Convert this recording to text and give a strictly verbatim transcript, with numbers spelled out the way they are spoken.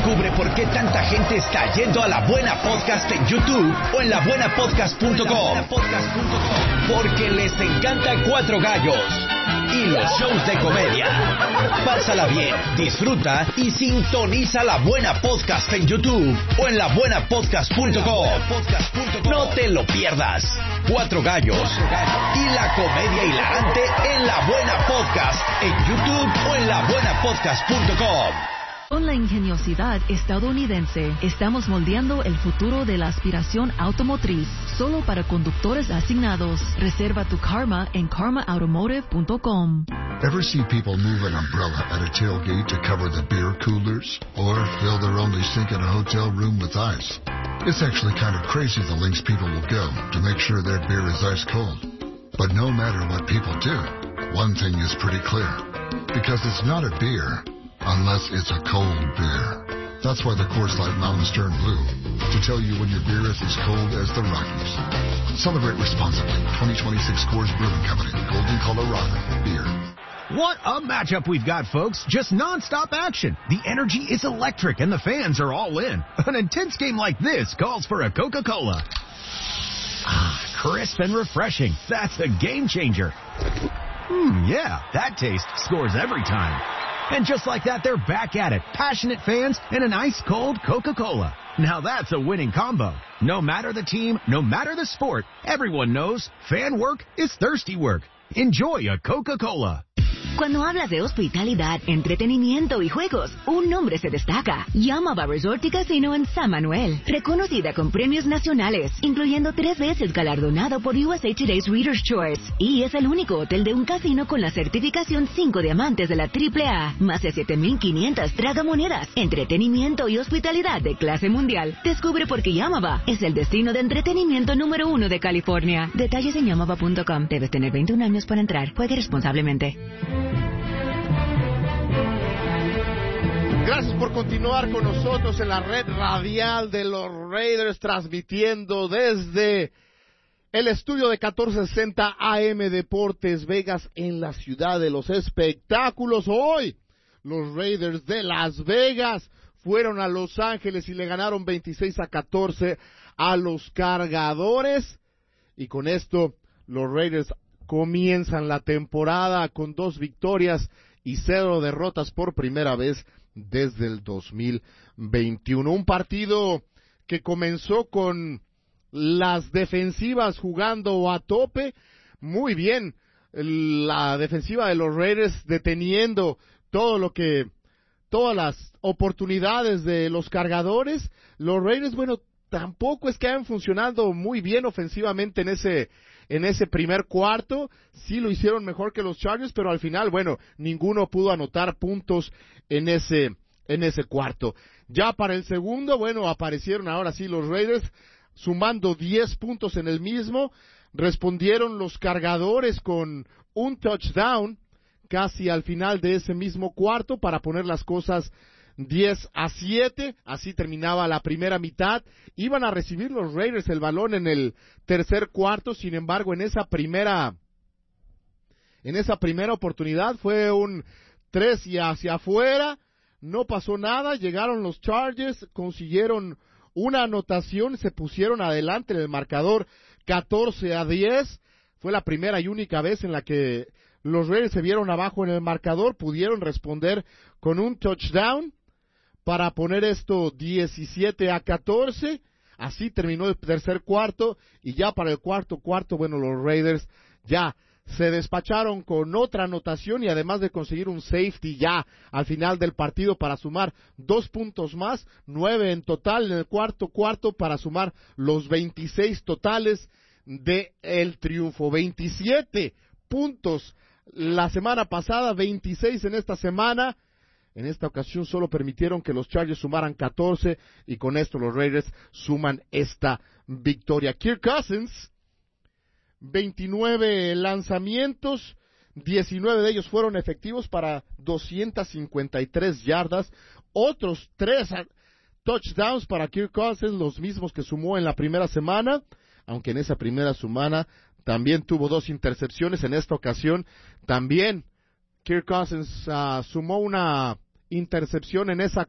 Descubre por qué tanta gente está yendo a La Buena Podcast en YouTube o en la buena podcast punto com. Porque les encanta Cuatro Gallos y los shows de comedia. Pásala bien, disfruta y sintoniza La Buena Podcast en YouTube o en la buena podcast punto com. No te lo pierdas. Cuatro Gallos y la comedia hilarante en La Buena Podcast en YouTube o en la buena podcast punto com. Con la ingeniosidad estadounidense, estamos moldeando el futuro de la aspiración automotriz, solo para conductores asignados. Reserva tu Karma en karma automotive punto com. Ever see people move an umbrella at a tailgate to cover the beer coolers? Or fill their only sink in a hotel room with ice? It's actually kind of crazy the lengths people will go to make sure their beer is ice cold. But no matter what people do, one thing is pretty clear. Because it's not a beer unless it's a cold beer. That's why the Coors Light Mountains turn blue, to tell you when your beer is as cold as the Rockies. Celebrate responsibly. twenty twenty-six Coors Brewing Company, Golden, Colorado. Beer. What a matchup we've got, folks. Just non-stop action. The energy is electric and the fans are all in. An intense game like this calls for a Coca-Cola. Ah, crisp and refreshing. That's a game changer. Hmm, yeah, that taste scores every time. And just like that, they're back at it. Passionate fans and an ice-cold Coca-Cola. Now that's a winning combo. No matter the team, no matter the sport, everyone knows fan work is thirsty work. Enjoy a Coca-Cola. Cuando hablas de hospitalidad, entretenimiento y juegos, un nombre se destaca. Yamava Resort y Casino en San Manuel. Reconocida con premios nacionales, incluyendo tres veces galardonado por U S A Today's Reader's Choice. Y es el único hotel de un casino con la certificación cinco diamantes de la triple A. Más de siete mil quinientas tragamonedas. Entretenimiento y hospitalidad de clase mundial. Descubre por qué Yamava es el destino de entretenimiento número uno de California. Detalles en yamava punto com. Debes tener veintiún años para entrar. Juegue responsablemente. Gracias por continuar con nosotros en la red radial de los Raiders, transmitiendo desde el estudio de catorce sesenta A M Deportes Vegas en la ciudad de los espectáculos. Hoy, los Raiders de Las Vegas fueron a Los Ángeles y le ganaron veintiséis a catorce a los Cargadores. Y con esto, los Raiders comienzan la temporada con dos victorias y cero derrotas por primera vez desde el dos mil veintiuno. Un partido que comenzó con las defensivas jugando a tope. Muy bien, la defensiva de los Raiders deteniendo todo lo que, todas las oportunidades de los Cargadores. Los Raiders, bueno, tampoco es que hayan funcionado muy bien ofensivamente en ese en ese primer cuarto. Sí lo hicieron mejor que los Chargers, pero al final, bueno, ninguno pudo anotar puntos en ese en ese cuarto. Ya para el segundo, bueno, aparecieron ahora sí los Raiders sumando diez puntos en el mismo. Respondieron los Cargadores con un touchdown casi al final de ese mismo cuarto para poner las cosas diez a siete, así terminaba la primera mitad. Iban a recibir los Raiders el balón en el tercer cuarto, sin embargo, en esa primera en esa primera oportunidad fue un tres y hacia afuera, no pasó nada, llegaron los Chargers, consiguieron una anotación, se pusieron adelante en el marcador catorce a diez, fue la primera y única vez en la que los Raiders se vieron abajo en el marcador, pudieron responder con un touchdown para poner esto diecisiete a catorce, así terminó el tercer cuarto, y ya para el cuarto cuarto, bueno, los Raiders ya se despacharon con otra anotación y además de conseguir un safety ya al final del partido para sumar dos puntos más, nueve en total en el cuarto cuarto para sumar los veintiséis totales de el triunfo. veintisiete puntos la semana pasada, veintiséis en esta semana. En esta ocasión solo permitieron que los Chargers sumaran catorce y con esto los Raiders suman esta victoria. Kirk Cousins, veintinueve lanzamientos, diecinueve de ellos fueron efectivos para doscientas cincuenta y tres yardas, otros tres touchdowns para Kirk Cousins, los mismos que sumó en la primera semana, aunque en esa primera semana también tuvo dos intercepciones. En esta ocasión también Kirk Cousins uh, sumó una intercepción en esa